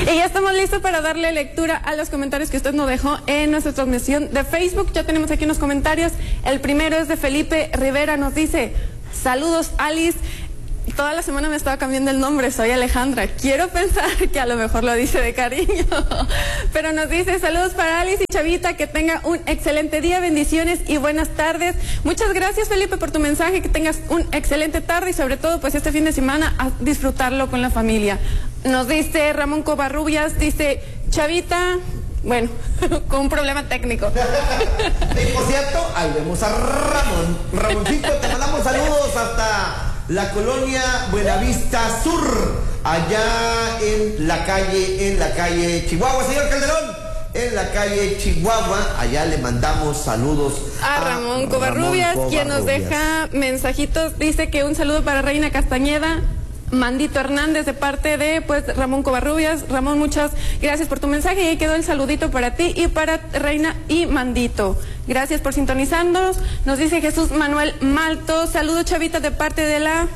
Y ya estamos listos para darle lectura a los comentarios que usted nos dejó en nuestra transmisión de Facebook. Ya tenemos aquí unos comentarios. El primero es de Felipe Rivera, nos dice: saludos, Alice. Toda la semana me estaba cambiando el nombre, soy Alejandra. Quiero pensar que a lo mejor lo dice de cariño. Pero nos dice: saludos para Alice y Chavita, que tenga un excelente día, bendiciones y buenas tardes. Muchas gracias, Felipe, por tu mensaje, que tengas un excelente tarde y sobre todo pues este fin de semana a disfrutarlo con la familia. Nos dice Ramón Covarrubias, dice: Chavita, bueno, con un problema técnico. Y por cierto, ahí vemos a Ramón. Ramoncito, te mandamos saludos hasta la colonia Buenavista Sur, allá en la calle Chihuahua, señor Calderón, en la calle Chihuahua. Allá le mandamos saludos a Ramón Covarrubias, quien nos deja mensajitos. Dice que un saludo para Reina Castañeda, Mandito Hernández, de parte de pues Ramón Covarrubias. Ramón, muchas gracias por tu mensaje, y ahí quedó el saludito para ti y para Reina y Mandito. Gracias por sintonizarnos. Nos dice Jesús Manuel Malto: saludo, Chavita, de parte de la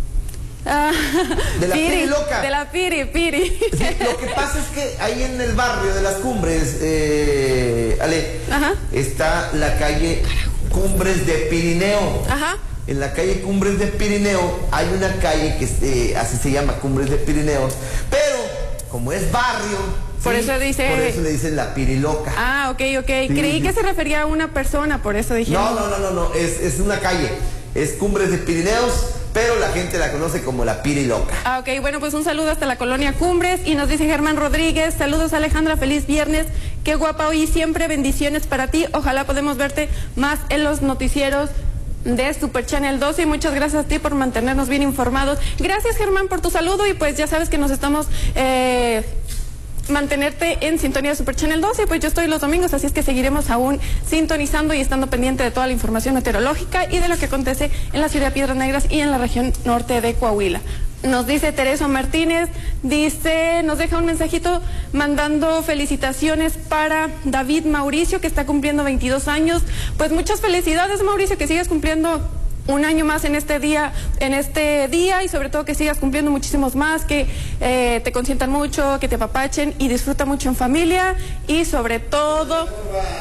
de la Piri Loca. De la Piri. Sí, lo que pasa es que ahí en el barrio de las Cumbres, Ale, ajá, está la calle Cumbres de Pirineo. Ajá. En la calle Cumbres de Pirineo hay una calle que así se llama, Cumbres de Pirineos, pero como es barrio, por sí, eso dice, por eso le dicen la Piriloca. Ah, ok. Sí, Creí que se refería a una persona, por eso dije. No, es una calle, es Cumbres de Pirineos, pero la gente la conoce como la Piriloca. Ah, ok, bueno, pues un saludo hasta la colonia Cumbres. Y nos dice Germán Rodríguez: saludos, Alejandra, feliz viernes, qué guapa hoy y siempre, bendiciones para ti, ojalá podemos verte más en los noticieros de Super Channel 12, y muchas gracias a ti por mantenernos bien informados. Gracias, Germán, por tu saludo, y pues ya sabes que nos estamos mantenerte en sintonía de Super Channel 12, pues yo estoy los domingos, así es que seguiremos aún sintonizando y estando pendiente de toda la información meteorológica y de lo que acontece en la ciudad de Piedras Negras y en la región norte de Coahuila. Nos dice Teresa Martínez, nos deja un mensajito mandando felicitaciones para David Mauricio, que está cumpliendo 22 años. Pues muchas felicidades, Mauricio, que sigas cumpliendo un año más en este día, y sobre todo que sigas cumpliendo muchísimos más, que te consientan mucho, que te apapachen y disfruta mucho en familia, y sobre todo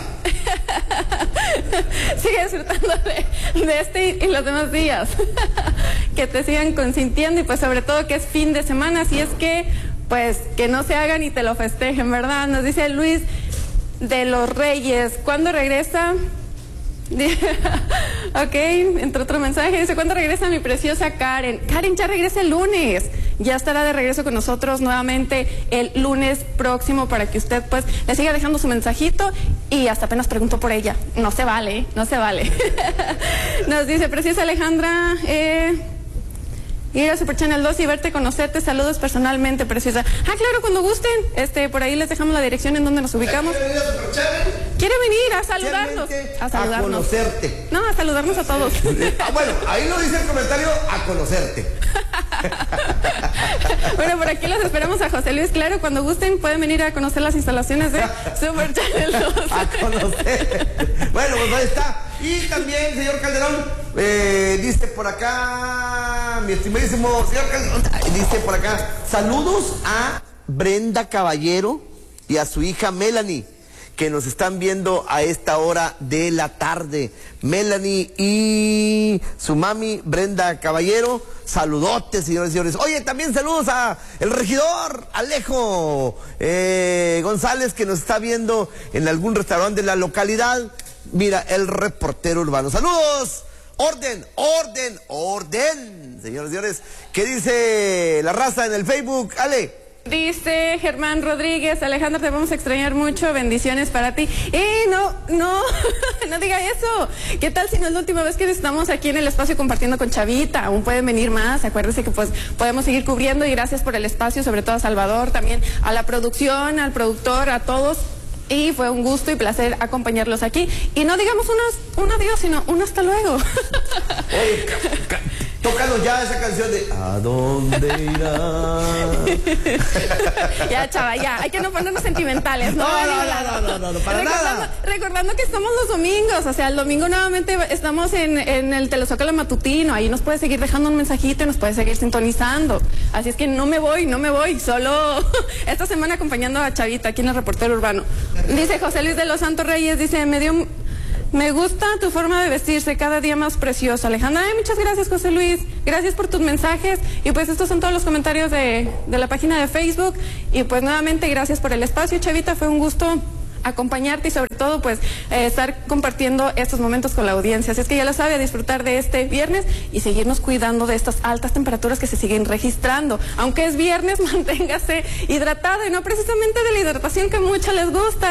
sigue disfrutando de este y los demás días. Que te sigan consintiendo, y pues sobre todo que es fin de semana, así es que pues que no se hagan y te lo festejen, ¿verdad? Nos dice Luis de los Reyes: ¿cuándo regresa? Ok, entre otro mensaje, dice: ¿cuándo regresa mi preciosa Karen? Karen ya regresa el lunes, ya estará de regreso con nosotros nuevamente el lunes próximo, para que usted pues le siga dejando su mensajito. Y hasta apenas preguntó por ella, no se vale. Nos dice: preciosa Alejandra, ir a Super Channel 2 y verte, conocerte, saludos personalmente, preciosa. Ah, claro, cuando gusten, por ahí les dejamos la dirección en donde nos ubicamos. ¿Quiere venir a saludarnos? A conocerte. No, a saludarnos a todos. Bueno, ahí lo dice el comentario: a conocerte. Bueno, por aquí los esperamos a José Luis. Claro, cuando gusten pueden venir a conocer las instalaciones de Super Channel 2. A conocer. Bueno, pues ahí está. Y también, señor Calderón, dice por acá, mi estimadísimo señor Calderón, dice por acá: saludos a Brenda Caballero y a su hija Melanie, que nos están viendo a esta hora de la tarde. Melanie y su mami Brenda Caballero, saludotes, señores y señores. Oye, también saludos a el regidor Alejo González, que nos está viendo en algún restaurante de la localidad. Mira, el reportero urbano. Saludos. Orden, señores y señores. ¿Qué dice la raza en el Facebook, Ale? Dice Germán Rodríguez: Alejandra, te vamos a extrañar mucho, bendiciones para ti. No diga eso. ¿Qué tal si no es la última vez que estamos aquí en el espacio compartiendo con Chavita? Aún pueden venir más, acuérdense que pues podemos seguir cubriendo, y gracias por el espacio, sobre todo a Salvador, también a la producción, al productor, a todos. Y fue un gusto y placer acompañarlos aquí. Y no digamos un adiós, sino un hasta luego. Oye, Tócanos ya esa canción de ¿a dónde irá? Ya, chava, ya. Hay que no ponernos sentimentales. No, para nada. Recordando que estamos los domingos. O sea, el domingo nuevamente estamos en el Telezócalo matutino. Ahí nos puede seguir dejando un mensajito y nos puede seguir sintonizando. Así es que no me voy. Solo esta semana acompañando a Chavita aquí en el Reportero Urbano. Dice José Luis de los Santos Reyes, dice, me gusta tu forma de vestirse, cada día más preciosa, Alejandra. Ay, muchas gracias, José Luis. Gracias por tus mensajes. Y pues estos son todos los comentarios de la página de Facebook. Y pues nuevamente gracias por el espacio, Chavita. Fue un gusto acompañarte y sobre todo pues estar compartiendo estos momentos con la audiencia. Así es que ya lo sabe, a disfrutar de este viernes y seguirnos cuidando de estas altas temperaturas que se siguen registrando. Aunque es viernes, manténgase hidratado y no precisamente de la hidratación que mucho les gusta,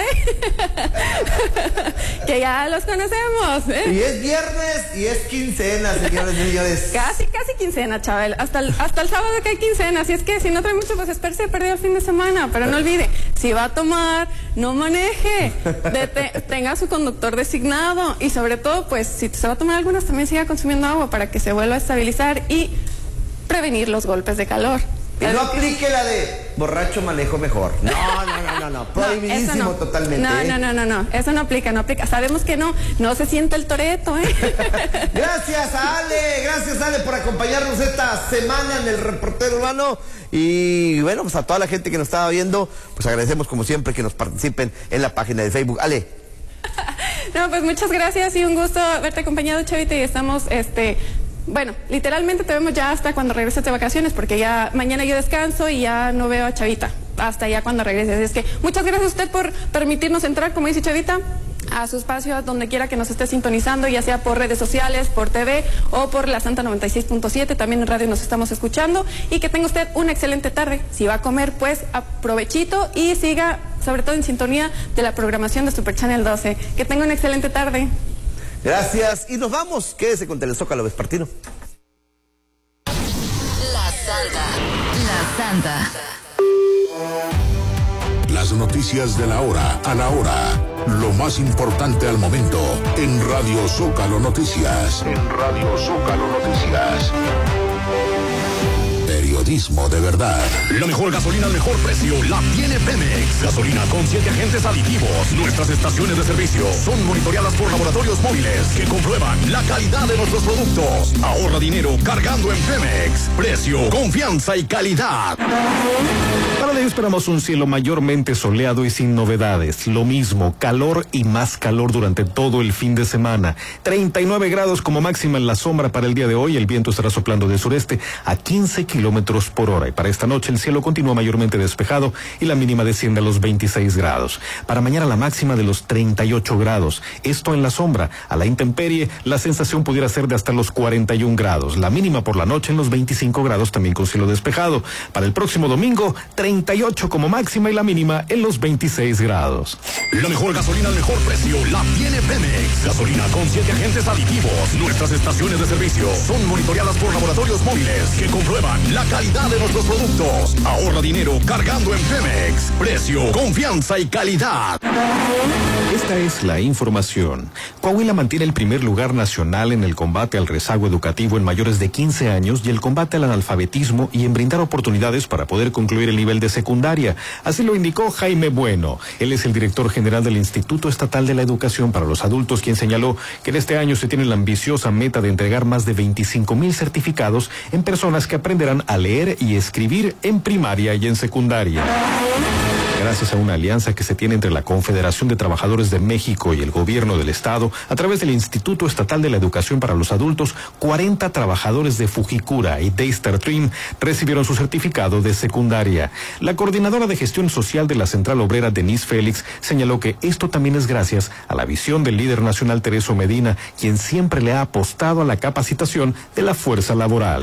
que ya los conocemos, Y es viernes y es quincena, señores y señores. Casi quincena, chaval. Hasta el sábado que hay quincena. Así es que si no trae mucho, pues espérese a perder el fin de semana. Pero no olvide, si va a tomar, no maneje. Tenga su conductor designado y sobre todo, pues si se va a tomar algunas, también siga consumiendo agua para que se vuelva a estabilizar y prevenir los golpes de calor. Y no aplique la de borracho manejo mejor. No. Prohibidísimo no. Totalmente. No. Eso no aplica. Sabemos que no se siente el toreto, Gracias Ale por acompañarnos esta semana en el Reportero Urbano. Y bueno, pues a toda la gente que nos estaba viendo, pues agradecemos como siempre que nos participen en la página de Facebook. Ale. No, pues muchas gracias y un gusto haberte acompañado, Chavita, y estamos, bueno, literalmente te vemos ya hasta cuando regreses de vacaciones, porque ya mañana yo descanso y ya no veo a Chavita hasta ya cuando regreses. Así es que muchas gracias a usted por permitirnos entrar, como dice Chavita, a su espacio donde quiera que nos esté sintonizando, ya sea por redes sociales, por TV o por la Santa 96.7, también en radio nos estamos escuchando, y que tenga usted una excelente tarde. Si va a comer, pues aprovechito y siga sobre todo en sintonía de la programación de Super Channel 12. Que tenga una excelente tarde. Gracias y nos vamos. Quédese con Telezócalo Vespertino. La Santa. Las noticias de la hora a la hora. Lo más importante al momento en Radio Zócalo Noticias. Periodismo de verdad. La mejor gasolina al mejor precio la tiene Pemex. Gasolina con 7 agentes aditivos. Nuestras estaciones de servicio son monitoreadas por laboratorios móviles que comprueban la calidad de nuestros productos. Ahorra dinero cargando en Pemex. Precio, confianza y calidad. Para hoy esperamos un cielo mayormente soleado y sin novedades. Lo mismo, calor y más calor durante todo el fin de semana. 39 grados como máxima en la sombra para el día de hoy. El viento estará soplando de sureste a 15 kilómetros por hora. Y para esta noche el cielo continúa mayormente despejado y la mínima desciende a los 26 grados. Para mañana la máxima de los 38 grados. Esto en la sombra. A la intemperie la sensación pudiera ser de hasta los 41 grados. La mínima por la noche en los 25 grados también con cielo despejado. Para el próximo domingo 38 como máxima y la mínima en los 26 grados. La mejor gasolina al mejor precio la tiene Pemex. Gasolina con 7 agentes aditivos. Nuestras estaciones de servicio son monitoreadas por laboratorios móviles que comprueban la calidad de nuestros productos. Ahorra dinero cargando en Pemex. Precio, confianza y calidad. Esta es la información. Coahuila mantiene el primer lugar nacional en el combate al rezago educativo en mayores de 15 años y el combate al analfabetismo y en brindar oportunidades para poder concluir el nivel de secundaria. Así lo indicó Jaime Bueno. Él es el director general del Instituto Estatal de la Educación para los Adultos, quien señaló que en este año se tiene la ambiciosa meta de entregar más de 25,000 certificados en personas que aprenderán a leer y escribir en primaria y en secundaria. Gracias a una alianza que se tiene entre la Confederación de Trabajadores de México y el Gobierno del Estado, a través del Instituto Estatal de la Educación para los Adultos, 40 trabajadores de Fujikura y Daystar Dream recibieron su certificado de secundaria. La coordinadora de gestión social de la Central Obrera, Denise Félix, señaló que esto también es gracias a la visión del líder nacional Tereso Medina, quien siempre le ha apostado a la capacitación de la fuerza laboral.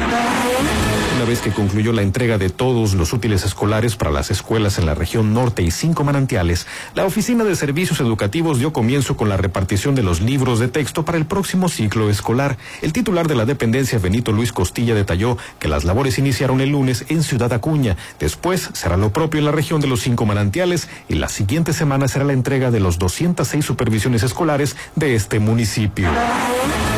Una vez que concluyó la entrega de todos los útiles escolares para las escuelas en la región norte y 5 manantiales, la Oficina de Servicios Educativos dio comienzo con la repartición de los libros de texto para el próximo ciclo escolar. El titular de la dependencia, Benito Luis Costilla, detalló que las labores iniciaron el lunes en Ciudad Acuña. Después será lo propio en la región de los 5 manantiales y la siguiente semana será la entrega de los 206 supervisiones escolares de este municipio. Debido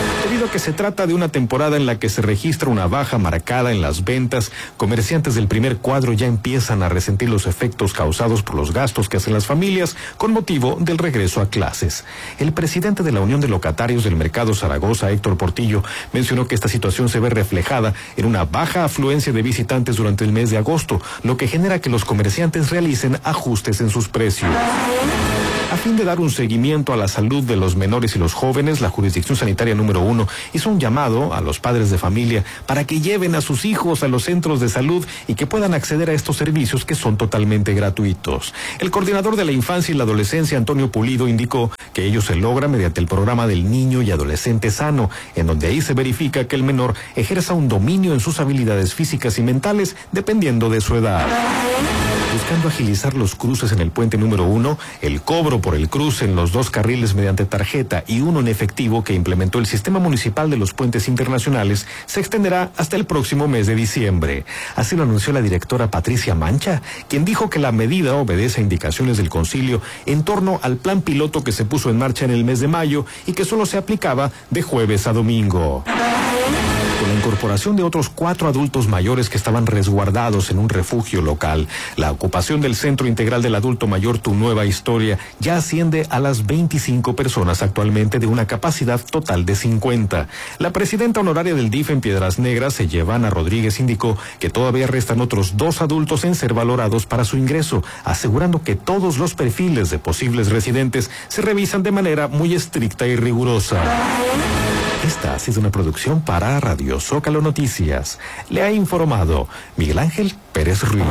Debido a que se trata de una temporada en la que se registra una baja marcada en las ventas, comerciantes del primer cuadro ya empiezan a resentir los efectos causados por los gastos que hacen las familias con motivo del regreso a clases. El presidente de la Unión de Locatarios del Mercado Zaragoza, Héctor Portillo, mencionó que esta situación se ve reflejada en una baja afluencia de visitantes durante el mes de agosto, lo que genera que los comerciantes realicen ajustes en sus precios. A fin de dar un seguimiento a la salud de los menores y los jóvenes, la Jurisdicción Sanitaria número 1 hizo un llamado a los padres de familia para que lleven a sus hijos a los centros de salud y que puedan acceder a estos servicios que son totalmente gratuitos. El coordinador de la infancia y la adolescencia, Antonio Pulido, indicó que ello se logra mediante el programa del niño y adolescente sano, en donde ahí se verifica que el menor ejerza un dominio en sus habilidades físicas y mentales dependiendo de su edad. Buscando agilizar los cruces en el puente número 1, el cobro por el cruce en los 2 carriles mediante tarjeta y uno en efectivo que implementó el Sistema Municipal de los Puentes Internacionales se extenderá hasta el próximo mes de diciembre. Así lo anunció la directora Patricia Mancha, quien dijo que la medida obedece a indicaciones del concilio en torno al plan piloto que se puso en marcha en el mes de mayo y que solo se aplicaba de jueves a domingo. Con la incorporación de otros 4 adultos mayores que estaban resguardados en un refugio local, la ocupación del Centro Integral del Adulto Mayor Tu Nueva Historia ya asciende a las 25 personas actualmente, de una capacidad total de 50. La presidenta honoraria del DIF en Piedras Negras, Ellevana Rodríguez, indicó que todavía restan otros 2 adultos en ser valorados para su ingreso, asegurando que todos los perfiles de posibles residentes se revisan de manera muy estricta y rigurosa. Esta ha sido una producción para Radio Zócalo Noticias. Le ha informado Miguel Ángel Pérez Ruiz.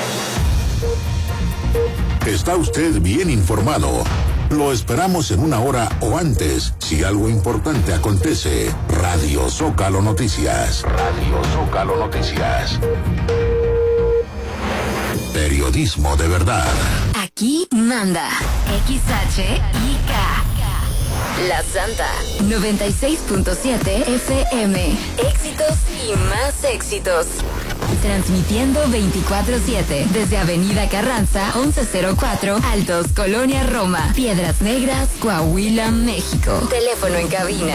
Está usted bien informado. Lo esperamos en 1 hora o antes, si algo importante acontece. Radio Zócalo Noticias. Radio Zócalo Noticias. Periodismo de verdad. Aquí manda XHIK. La Santa 96.7 FM. Éxitos y más éxitos. Transmitiendo 24/7 desde Avenida Carranza 1104, Altos, Colonia Roma, Piedras Negras, Coahuila, México. Teléfono en cabina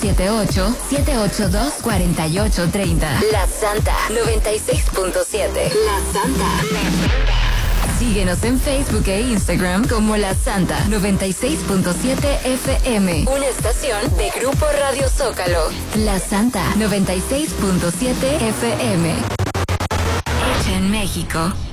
878-782-4830. La Santa 96.7. La Santa. Síguenos en Facebook e Instagram como La Santa 96.7 FM. Una estación de Grupo Radio Zócalo. La Santa 96.7 FM. Hecha en México.